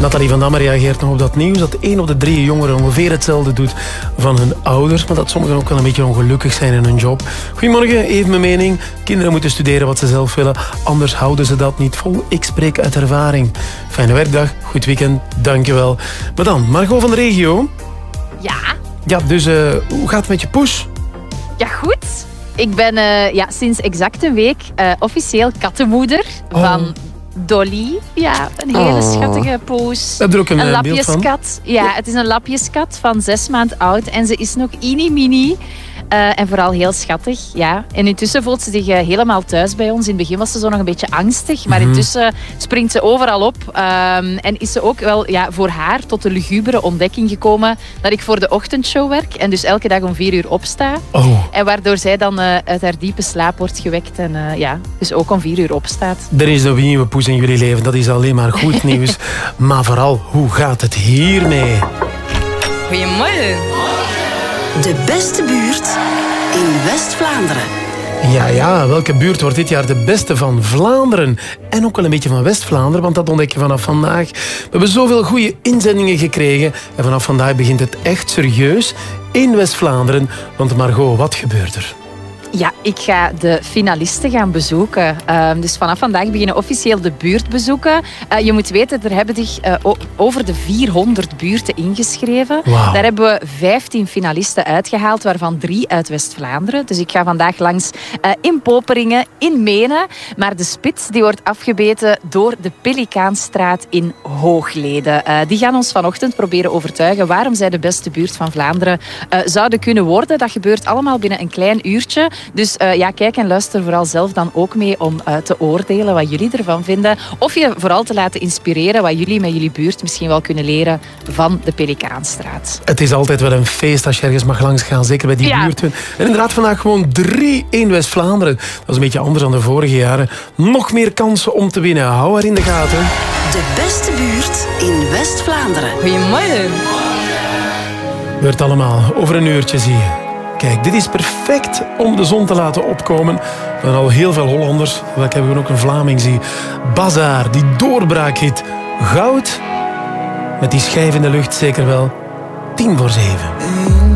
Nathalie van Damme reageert nog op dat nieuws dat 1 op de 3 jongeren ongeveer hetzelfde doet van hun ouders, maar dat sommigen ook wel een beetje ongelukkig zijn in hun job. Goedemorgen, even mijn mening. Kinderen moeten studeren wat ze zelf willen, anders houden ze dat niet vol. Ik spreek uit ervaring. Fijne werkdag, goed weekend, dankjewel. Maar dan, Margot van de regio. Ja. Ja, dus hoe gaat het met je poes? Ja, goed. Ik ben sinds exact een week officieel kattenmoeder van Dolly. Ja, een hele schattige poes. Heb je er ook een lapjeskat. Ja, het is een lapjeskat van 6 maanden oud en ze is nog mini. En vooral heel schattig, ja. En intussen voelt ze zich helemaal thuis bij ons. In het begin was ze zo nog een beetje angstig, maar intussen springt ze overal op. En is ze ook wel voor haar tot de lugubere ontdekking gekomen dat ik voor de ochtendshow werk en dus elke dag om 4 uur opsta. En waardoor zij dan uit haar diepe slaap wordt gewekt en dus ook om 4 uur opstaat. Er is een nieuwe poes in jullie leven, dat is alleen maar goed nieuws. Maar vooral, hoe gaat het hiermee? Goedemorgen. De beste buurt in West-Vlaanderen. Ja, welke buurt wordt dit jaar de beste van Vlaanderen? En ook wel een beetje van West-Vlaanderen, want dat ontdek je vanaf vandaag. We hebben zoveel goede inzendingen gekregen en vanaf vandaag begint het echt serieus in West-Vlaanderen. Want Margot, wat gebeurt er? Ja, ik ga de finalisten gaan bezoeken. Dus vanaf vandaag beginnen officieel de buurtbezoeken. Je moet weten, er hebben zich over de 400 buurten ingeschreven. Wow. Daar hebben we 15 finalisten uitgehaald, waarvan 3 uit West-Vlaanderen. Dus ik ga vandaag langs in Poperingen, in Menen. Maar de spits die wordt afgebeten door de Pelikaanstraat in Hoogleden. Die gaan ons vanochtend proberen overtuigen waarom zij de beste buurt van Vlaanderen zouden kunnen worden. Dat gebeurt allemaal binnen een klein uurtje. Dus kijk en luister vooral zelf dan ook mee om te oordelen wat jullie ervan vinden. Of je vooral te laten inspireren wat jullie met jullie buurt misschien wel kunnen leren van de Pelikaanstraat. Het is altijd wel een feest als je ergens mag langsgaan, zeker bij die buurten. En inderdaad vandaag gewoon 3 in West-Vlaanderen. Dat is een beetje anders dan de vorige jaren. Nog meer kansen om te winnen. Hou haar in de gaten. De beste buurt in West-Vlaanderen. Goedemorgen. Gebeurt allemaal over een uurtje, zie je. Kijk, dit is perfect om de zon te laten opkomen. Er zijn al heel veel Hollanders. Welke hebben we ook een Vlaming, zie. Bazaar, die doorbraakhit. Goud, met die schijf in de lucht zeker wel. 6:50.